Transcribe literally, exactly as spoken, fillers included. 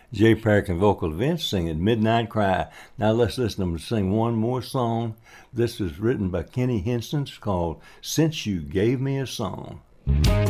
Jay Park and vocal Vince singing Midnight Cry. Now let's listen to them sing one more song. This is written by Kenny Henson. It's called Since You Gave Me a Song.